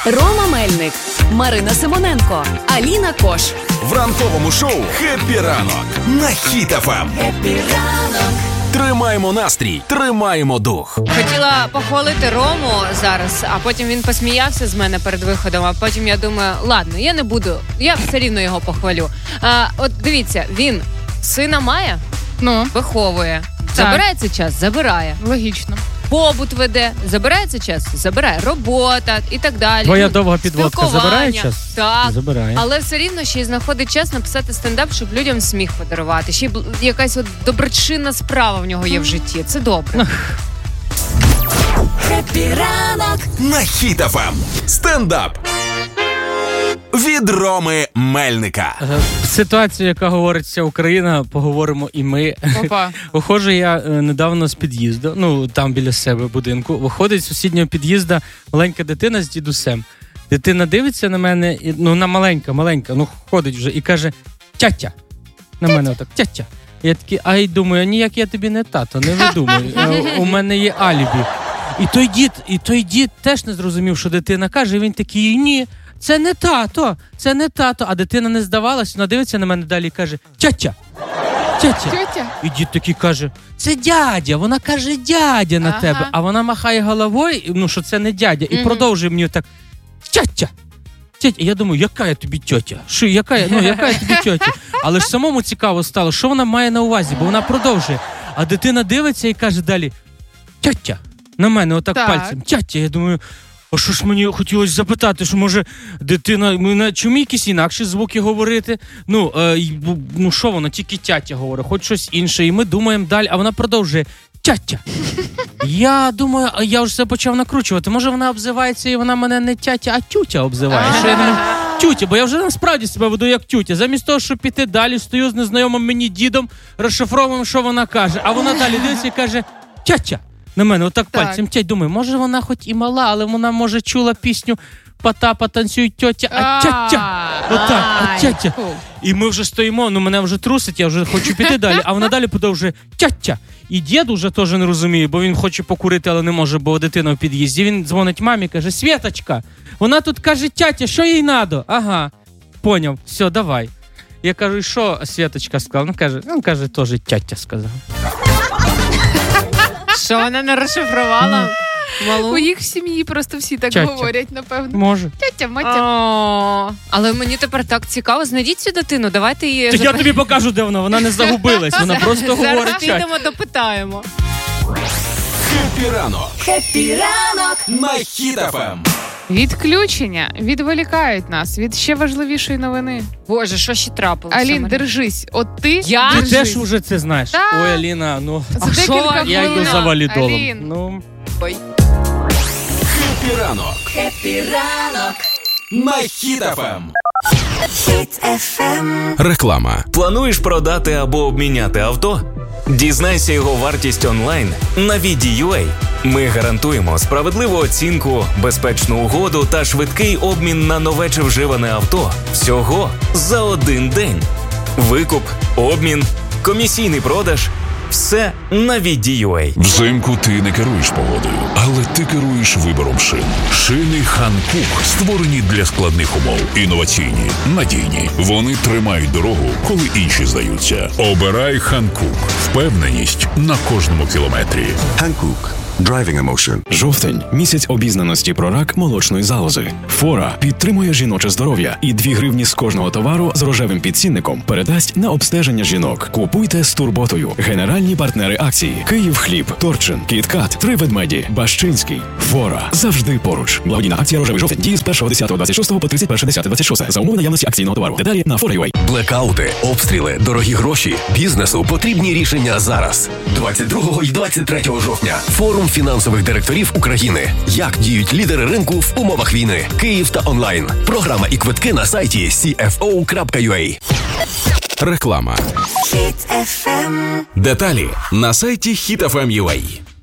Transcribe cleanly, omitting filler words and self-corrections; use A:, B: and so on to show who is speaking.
A: Рома Мельник, Марина Симоненко, Аліна Кош.
B: В ранковому шоу «Хеппі ранок» на Хіт ФМ.
A: Хеппі ранок.
B: Тримаємо настрій, тримаємо дух.
C: Хотіла похвалити Рому зараз, а потім він посміявся з мене перед виходом, а потім я думаю, ладно, я не буду, я все рівно його похвалю. От дивіться, він сина має, виховує. Забирається час? Забирає.
D: Логічно.
C: Побут веде, забирається час? Забирає. Робота і так далі.
E: Твоя довга підводка забирає час?
C: Так.
E: Забирає.
C: Але все рівно ще й знаходить час написати стендап, щоб людям сміх подарувати. Ще й якась от доброчинна справа в нього є в житті. Це добре.
A: Хеппі ранок
B: на Хіт ФМ. Стендап від Роми Мельника.
E: Ситуація, яка говорить вся Україна, поговоримо і ми.
D: Опа.
E: Виходжу я недавно з під'їзду, там біля себе будинку. Виходить з сусіднього під'їзду маленька дитина з дідусем. Дитина дивиться на мене, вона маленька, ходить вже і каже: «Тятя». На мене отак: «Тятя». Я такий, думаю, ніяк я тобі не тато, не видумуй. У мене є алібі. І той дід теж не зрозумів, що дитина каже, і він такий: «Ні, це не тато. А дитина не здавалась, вона дивиться на мене далі і каже: «Тятя». І дід такий каже: «Це дядя». Вона каже: «Дядя» на тебе. А вона махає головою, що це не дядя. І продовжує мені так: «Тятя». І я думаю, яка я тобі тьотя? Яка я тобі тьотя? Але ж самому цікаво стало, що вона має на увазі, бо вона продовжує. А дитина дивиться і каже далі: «Тьотя». На мене отак пальцем: «Тятя». Я думаю, а що ж мені хотілося запитати, що може дитина, чому якісь інакші звуки говорити? Що вона, тільки тятя говорить, хоч щось інше. І ми думаємо далі, а вона продовжує: «Тятя». Я думаю, я вже все почав накручувати. Може вона обзивається і вона мене не тятя, а тютя обзиває. Що я думаю, тютя, бо я вже насправді себе веду як тютя. Замість того, щоб піти далі, стою з незнайомим мені дідом, розшифровуємо, що вона каже. А вона далі дивиться і каже: «Тятя». На мене отак пальцем тять. Думаю, може вона хоч і мала, але вона, може, чула пісню «Потапа танцює тьотя, а тятя». Отак, а тятя. І ми вже стоїмо, мене вже трусить, я вже хочу піти далі. А вона далі продовжує: «Тятя». І дід уже теж не розуміє, бо він хоче покурити, але не може, бо дитина в під'їзді. Він дзвонить мамі, каже: «Світочка, вона тут каже: тятя, що їй надо?» «Ага, поняв, все, давай». Я кажу: «І що Світочка сказала?» Він каже, теж тятя сказав.
C: Що вона не розшифрувала?
D: У їх в сім'ї просто всі так говорять, напевно.
E: Може.
D: Тятя, матя.
C: Але мені тепер так цікаво. Знайдіть цю дитину, давайте її...
E: Так я тобі покажу, де вона не загубилась. Вона просто говорить.
C: Зараз підемо, допитаємо.
B: Хеппі ранок на Хіт ФМ.
D: Відключення відволікають нас від ще важливішої новини.
C: Боже, що ще трапилося?
D: Алін, держись. От ти
E: Ти теж вже це знаєш.
D: Так.
E: Ой, Аліна,
D: За декілька хвилин.
E: я йду за валідолом.
D: Алін.
B: Хеппі ранок на Хіт ФМ.
A: Хіт ФМ.
F: Реклама. Плануєш продати або обміняти авто? Дізнайся його вартість онлайн на VD.ua. Ми гарантуємо справедливу оцінку, безпечну угоду та швидкий обмін на нове чи вживане авто всього за один день. Викуп, обмін, комісійний продаж – все на VD.ua.
G: Взимку ти не керуєш погодою, але ти керуєш вибором шин. Шини Hankook створені для складних умов. Інноваційні, надійні. Вони тримають дорогу, коли інші здаються. Обирай Hankook. Впевненість на кожному кілометрі.
H: Hankook. Driving Emotion.
I: Жовтень – місяць обізнаності про рак молочної залози. Фора підтримує жіноче здоров'я і 2 гривні з кожного товару з рожевим підцінником передасть на обстеження жінок. Купуйте з турботою. Генеральні партнери акції: Київхліб, Торчин, Кіткат, 3 ведмеді, Бащинський. Фора завжди поруч. Благодійна акція «Рожевий жовтень» діє з 1.10.26 по 31.10.26 за умови наявності акційного товару. Деталі на fora.ua.
J: Блекаути, обстріли, дорогі гроші. Бізнесу потрібні рішення зараз. 22 і 23 жовтня. Форум фінансових директорів України. Як діють лідери ринку в умовах війни. Київ та онлайн. Програма і квитки на сайті cfo.ua.
B: Реклама.
A: Хіт ФМ.
B: Деталі на сайті hitfm.ua.